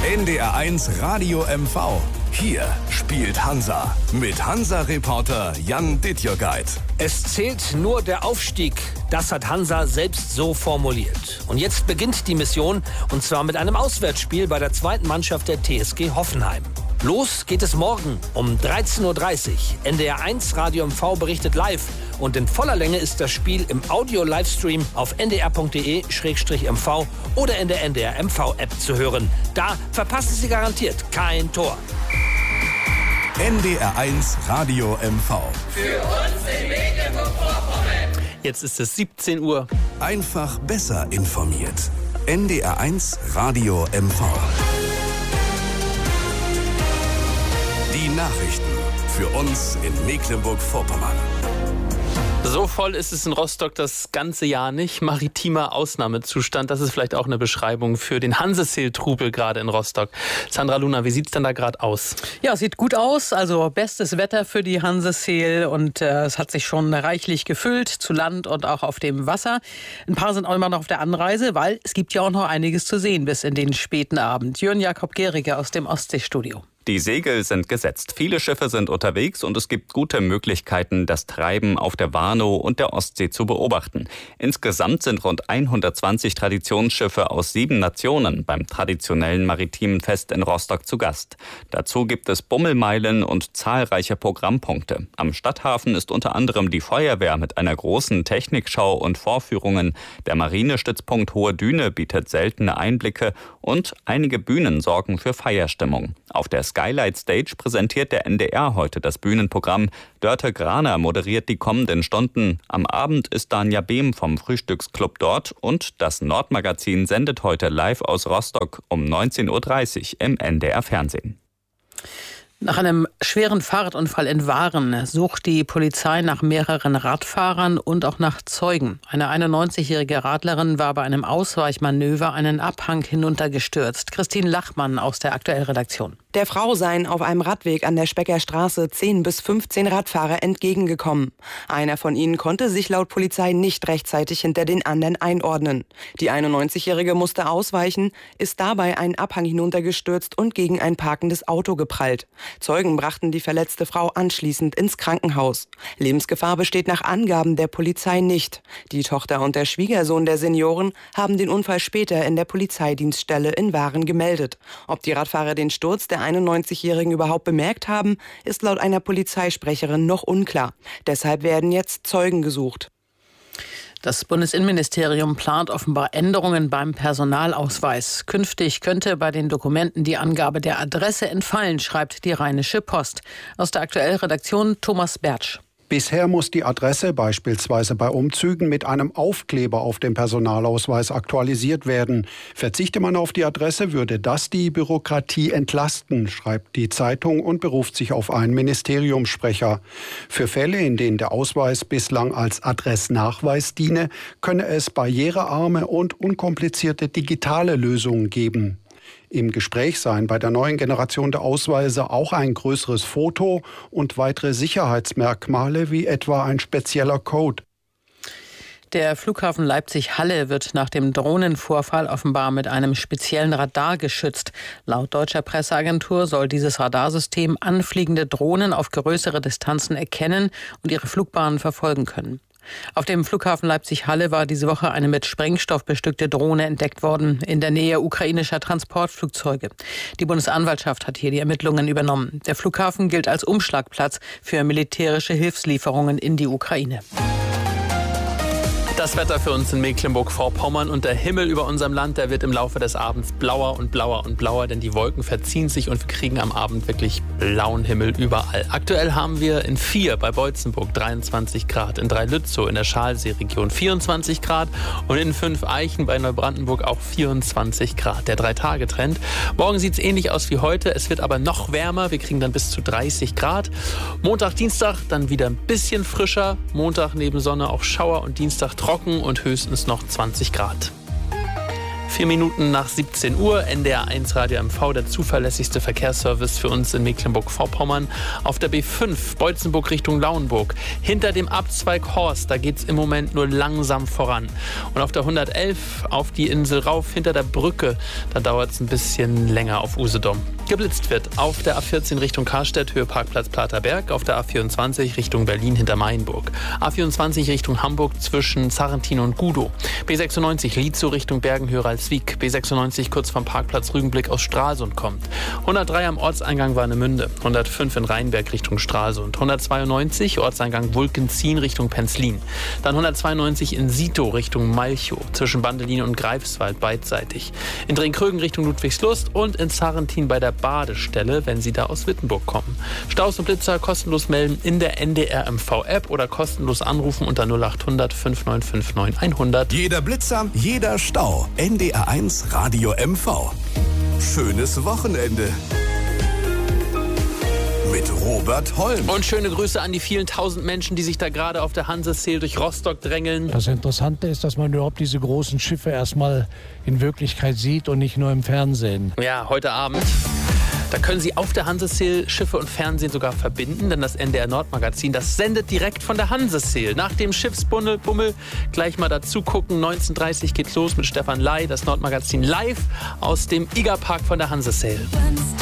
NDR1 Radio MV. Hier spielt Hansa mit Hansa-Reporter Jan Dittjörgeit. Es zählt nur der Aufstieg. Das hat Hansa selbst so formuliert. Und jetzt beginnt die Mission, und zwar mit einem Auswärtsspiel bei der zweiten Mannschaft der TSG Hoffenheim. Los geht es morgen um 13.30 Uhr. NDR1 Radio MV berichtet live. Und in voller Länge ist das Spiel im Audio-Livestream auf ndr.de/mv oder in der NDR MV-App zu hören. Da verpassen Sie garantiert kein Tor. NDR1 Radio MV. Für uns in Mecklenburg-Vorpommern. Jetzt ist es 17 Uhr. Einfach besser informiert. NDR1 Radio MV. Die Nachrichten für uns in Mecklenburg-Vorpommern. So voll ist es in Rostock das ganze Jahr nicht. Maritimer Ausnahmezustand, das ist vielleicht auch eine Beschreibung für den Hansesail-Trubel gerade in Rostock. Sandra Luna, wie sieht es denn da gerade aus? Ja, sieht gut aus. Also bestes Wetter für die Hansesail und es hat sich schon reichlich gefüllt zu Land und auch auf dem Wasser. Ein paar sind auch immer noch auf der Anreise, weil es gibt ja auch noch einiges zu sehen bis in den späten Abend. Jörn Jakob Gericke aus dem Ostseestudio. Die Segel sind gesetzt. Viele Schiffe sind unterwegs und es gibt gute Möglichkeiten, das Treiben auf der Warnow und der Ostsee zu beobachten. Insgesamt sind rund 120 Traditionsschiffe aus 7 Nationen beim traditionellen maritimen Fest in Rostock zu Gast. Dazu gibt es Bummelmeilen und zahlreiche Programmpunkte. Am Stadthafen ist unter anderem die Feuerwehr mit einer großen Technikschau und Vorführungen. Der Marinestützpunkt Hohe Düne bietet seltene Einblicke und einige Bühnen sorgen für Feierstimmung. Auf der Skylight Stage präsentiert der NDR heute das Bühnenprogramm. Dörte Graner moderiert die kommenden Stunden. Am Abend ist Danja Behm vom Frühstücksclub dort und das Nordmagazin sendet heute live aus Rostock um 19.30 Uhr im NDR Fernsehen. Nach einem schweren Fahrradunfall in Waren sucht die Polizei nach mehreren Radfahrern und auch nach Zeugen. Eine 91-jährige Radlerin war bei einem Ausweichmanöver einen Abhang hinuntergestürzt. Christine Lachmann aus der Aktuell-Redaktion. Der Frau seien auf einem Radweg an der Specker Straße 10 bis 15 Radfahrer entgegengekommen. Einer von ihnen konnte sich laut Polizei nicht rechtzeitig hinter den anderen einordnen. Die 91-jährige musste ausweichen, ist dabei einen Abhang hinuntergestürzt und gegen ein parkendes Auto geprallt. Zeugen brachten die verletzte Frau anschließend ins Krankenhaus. Lebensgefahr besteht nach Angaben der Polizei nicht. Die Tochter und der Schwiegersohn der Senioren haben den Unfall später in der Polizeidienststelle in Waren gemeldet. Ob die Radfahrer den Sturz der 91-Jährigen überhaupt bemerkt haben, ist laut einer Polizeisprecherin noch unklar. Deshalb werden jetzt Zeugen gesucht. Das Bundesinnenministerium plant offenbar Änderungen beim Personalausweis. Künftig könnte bei den Dokumenten die Angabe der Adresse entfallen, schreibt die Rheinische Post. Aus der Aktuell-Redaktion Thomas Bertsch. Bisher muss die Adresse beispielsweise bei Umzügen mit einem Aufkleber auf dem Personalausweis aktualisiert werden. Verzichte man auf die Adresse, würde das die Bürokratie entlasten, schreibt die Zeitung und beruft sich auf einen Ministeriumssprecher. Für Fälle, in denen der Ausweis bislang als Adressnachweis diene, könne es barrierearme und unkomplizierte digitale Lösungen geben. Im Gespräch seien bei der neuen Generation der Ausweise auch ein größeres Foto und weitere Sicherheitsmerkmale wie etwa ein spezieller Code. Der Flughafen Leipzig-Halle wird nach dem Drohnenvorfall offenbar mit einem speziellen Radar geschützt. Laut deutscher Presseagentur soll dieses Radarsystem anfliegende Drohnen auf größere Distanzen erkennen und ihre Flugbahnen verfolgen können. Auf dem Flughafen Leipzig-Halle war diese Woche eine mit Sprengstoff bestückte Drohne entdeckt worden, in der Nähe ukrainischer Transportflugzeuge. Die Bundesanwaltschaft hat hier die Ermittlungen übernommen. Der Flughafen gilt als Umschlagplatz für militärische Hilfslieferungen in die Ukraine. Das Wetter für uns in Mecklenburg-Vorpommern und der Himmel über unserem Land, der wird im Laufe des Abends blauer und blauer und blauer, denn die Wolken verziehen sich und wir kriegen am Abend wirklich blauen Himmel überall. Aktuell haben wir in 4 bei Beutzenburg 23 Grad, in 3 Lützow in der Schalseeregion 24 Grad und in 5 Eichen bei Neubrandenburg auch 24 Grad. Der 3-Tage-Trend. Morgen sieht es ähnlich aus wie heute, es wird aber noch wärmer, wir kriegen dann bis zu 30 Grad. Montag, Dienstag dann wieder ein bisschen frischer, Montag neben Sonne auch Schauer und Dienstag trocken und höchstens noch 20 Grad. 4 Minuten nach 17 Uhr, NDR 1 Radio MV, der zuverlässigste Verkehrsservice für uns in Mecklenburg-Vorpommern. Auf der B5, Beutzenburg Richtung Lauenburg, hinter dem Abzweig Horst, da geht es im Moment nur langsam voran. Und auf der 111 auf die Insel rauf, hinter der Brücke, da dauert es ein bisschen länger auf Usedom. Geblitzt wird auf der A14 Richtung Karstedt, Höhe Parkplatz Platerberg, auf der A24 Richtung Berlin hinter Mainburg. A24 Richtung Hamburg zwischen Sarrentin und Gudow. B96 Lietzow Richtung Bergen-Höralswijk. B96 kurz vom Parkplatz Rügenblick aus Stralsund kommt. 103 am Ortseingang Warnemünde. 105 in Rheinberg Richtung Stralsund. 192 Ortseingang Wulkenzien Richtung Penzlin. Dann 192 in Sito Richtung Malchow. Zwischen Bandelin und Greifswald beidseitig. In Drenkrögen Richtung Ludwigslust und in Sarrentin bei der Badestelle, wenn Sie da aus Wittenburg kommen. Staus und Blitzer kostenlos melden in der NDR MV-App oder kostenlos anrufen unter 0800 5959 900. Jeder Blitzer, jeder Stau. NDR 1 Radio MV. Schönes Wochenende. Mit Robert Holm. Und schöne Grüße an die vielen tausend Menschen, die sich da gerade auf der Hanseseel durch Rostock drängeln. Das Interessante ist, dass man überhaupt diese großen Schiffe erstmal in Wirklichkeit sieht und nicht nur im Fernsehen. Ja, heute Abend. Da können Sie auf der Hanseseel Schiffe und Fernsehen sogar verbinden, denn das NDR Nordmagazin, das sendet direkt von der Hanseseel. Nach dem Schiffsbummel gleich mal dazu gucken. 19:30 geht's los mit Stefan Ley, das Nordmagazin live aus dem Igerpark von der Hanseseel.